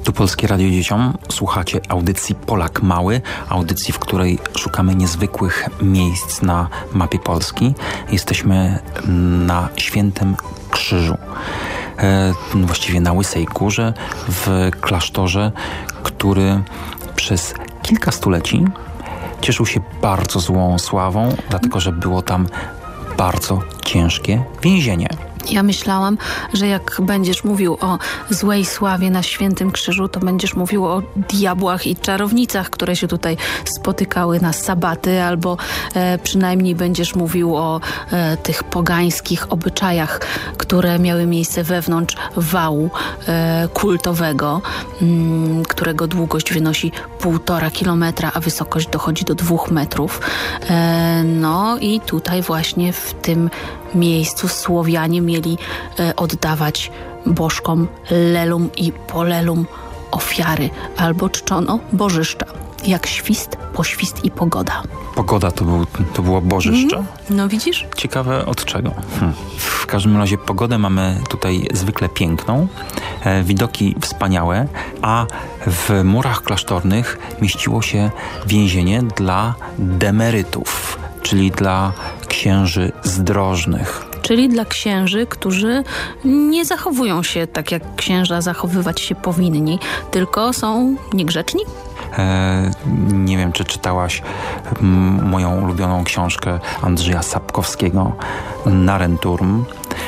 Tu Polskie Radio Dzieciom. Słuchacie audycji Polak Mały, audycji, w której szukamy niezwykłych miejsc na mapie Polski. Jesteśmy na Świętym Krzyżu, właściwie na Łysej Górze, w klasztorze, który przez kilka stuleci cieszył się bardzo złą sławą, dlatego że było tam bardzo ciężkie więzienie. Ja myślałam, że jak będziesz mówił o złej sławie na Świętym Krzyżu, to będziesz mówił o diabłach i czarownicach, które się tutaj spotykały na sabaty, albo przynajmniej będziesz mówił o tych pogańskich obyczajach, które miały miejsce wewnątrz wału kultowego, którego długość wynosi 1,5 kilometra, a wysokość dochodzi do 2 metrów. No i tutaj właśnie w tym miejscu Słowianie mieli oddawać bożkom Lelum i Polelum ofiary, albo czczono bożyszcza, jak świst, poświst i pogoda. Pogoda to było bożyszcze? No widzisz? Ciekawe od czego. W każdym razie pogodę mamy tutaj zwykle piękną, widoki wspaniałe, a w murach klasztornych mieściło się więzienie dla demerytów, czyli dla księży zdrożnych. Czyli dla księży, którzy nie zachowują się tak, jak księża zachowywać się powinni, tylko są niegrzeczni? Nie wiem, czy czytałaś moją ulubioną książkę Andrzeja Sapkowskiego Narenturm.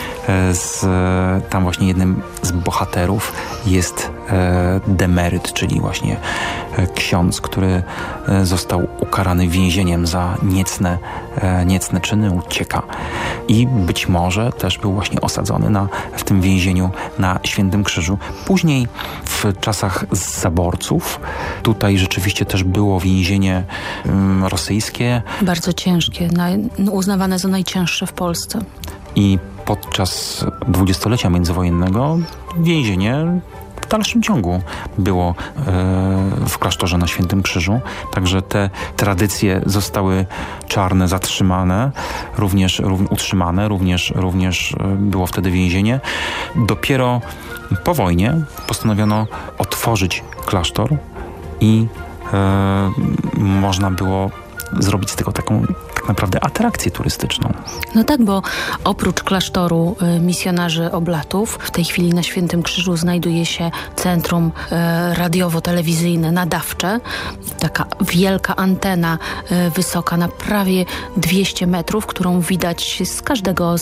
Tam właśnie jednym z bohaterów jest demeryt, czyli właśnie ksiądz, który został ukarany więzieniem za niecne czyny, ucieka. I być może też był właśnie osadzony w tym więzieniu na Świętym Krzyżu. Później w czasach zaborców tutaj rzeczywiście też było więzienie rosyjskie. Bardzo ciężkie, uznawane za najcięższe w Polsce. I podczas dwudziestolecia międzywojennego więzienie w dalszym ciągu było w klasztorze na Świętym Krzyżu. Także te tradycje zostały czarne zatrzymane, również utrzymane, również było wtedy więzienie. Dopiero po wojnie postanowiono otworzyć klasztor i można było zrobić z tego taką tak naprawdę atrakcję turystyczną. No tak, bo oprócz klasztoru misjonarzy oblatów w tej chwili na Świętym Krzyżu znajduje się centrum radiowo-telewizyjne nadawcze. Taka wielka antena wysoka na prawie 200 metrów, którą widać z każdego